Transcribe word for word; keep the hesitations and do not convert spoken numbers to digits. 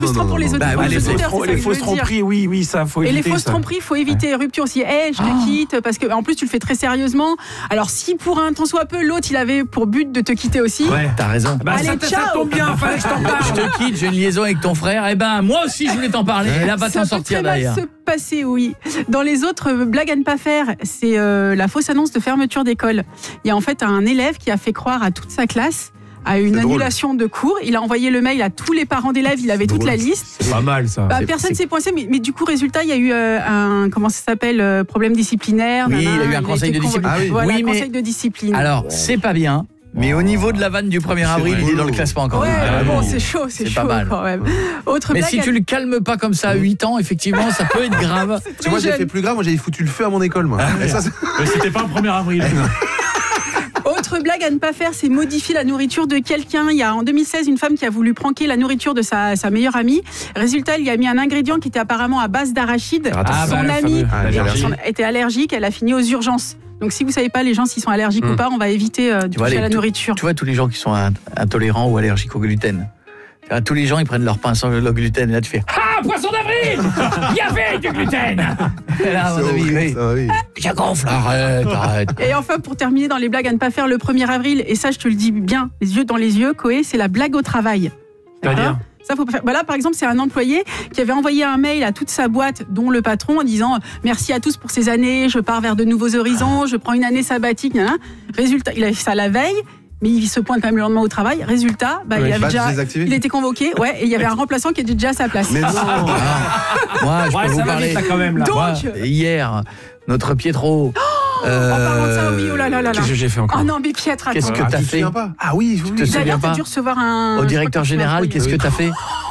frustrant pour les auditeurs. Bah, oui, les, auditeurs, fausses, c'est les fausses tromperies, oui, oui, ça faut éviter. Et les fausses ça. tromperies, faut éviter. Rupture aussi. Eh, je te oh. quitte, parce que en plus tu le fais très sérieusement. Alors si pour un tant soit peu, l'autre il avait pour but de te quitter aussi. Ouais, t'as raison. Bah, Allez, ça, ciao. ça tombe bien, fallait que je t'en parle. Je te quitte, j'ai une liaison avec ton frère. Eh ben, moi aussi je voulais t'en parler. Et là, va t'en sortir très derrière. Mal se passer, oui. Dans les autres blagues à ne pas faire, c'est euh, la fausse annonce de fermeture d'école. Il y a en fait un élève qui a fait croire à toute sa classe à une c'est annulation drôle. de cours. Il a envoyé le mail à tous les parents d'élèves, il avait C'est toute drôle. la liste. C'est pas mal ça. Bah, C'est- personne c'est- s'est pointé, mais, mais du coup, résultat, il y a eu euh, un, comment ça s'appelle, euh, problème disciplinaire. Oui, nanana, il y a eu un conseil été de convo- discipline. Ah oui. Voilà, Oui, mais- conseil de discipline. Alors, c'est pas bien. Mais au niveau de la vanne du premier avril, il est dans le classement quand ouais, même. mais bon, oui. c'est chaud, c'est, C'est chaud pas mal. quand même. Autre Mais blague si à- tu le calmes pas comme ça à huit ans, effectivement, ça peut être grave. c'est Tu très vois, j'ai jeune. fait plus grave, moi j'avais foutu le feu à mon école, moi. Et ça, c'est- Mais c'était pas un premier avril. Autre blague à ne pas faire, c'est modifier la nourriture de quelqu'un. Il y a en deux mille seize une femme qui a voulu pranker la nourriture de sa, sa meilleure amie. Résultat, il y a mis un ingrédient qui était apparemment à base d'arachide. Ah, Son bah, le amie fameux. Ah, était- allergique. était allergique, elle a fini aux urgences. Donc si vous savez pas les gens s'ils sont allergiques Mm. ou pas, on va éviter euh, de Tu vois, toucher à les- la nourriture. Tu vois, tous les gens qui sont in- intolérants ou allergiques au gluten. Tu vois, tous les gens, ils prennent leur pain sans le gluten. Et là, tu fais ah, poisson d'avril. Il y avait du gluten. Et là, à c'est mon avis, horrible, oui. ça, oui. Ça gonfle. Arrête, arrête. Et enfin, pour terminer dans les blagues à ne pas faire le premier avril, et ça je te le dis bien, les yeux dans les yeux, Koé, c'est la blague au travail. C'est-à-dire Ça, faut pas faire. Voilà, par exemple, c'est un employé qui avait envoyé un mail à toute sa boîte, dont le patron, en disant merci à tous pour ces années, je pars vers de nouveaux horizons, je prends une année sabbatique. Nan, nan. Résultat, il a fait ça la veille, mais il se pointe quand même le lendemain au travail. Résultat, bah, Oui. il avait Badge déjà, désactivé. il était convoqué, ouais, et il y avait un remplaçant qui était déjà à sa place. Mais non. Ah, moi, je Ouais, peux vous ça va parler. vite, là, quand même, là. Donc, Moi, hier, notre Pietro. en parlant de ça, oui, oh là là là là. Qu'est-ce que j'ai fait encore Oh non, mais Pietre, attends. Qu'est-ce que Ah, t'as tu te fait souviens pas Ah oui, oui. te souviens D'ailleurs, pas t'as dû recevoir un. Au directeur général, qu'est-ce que t'as fait?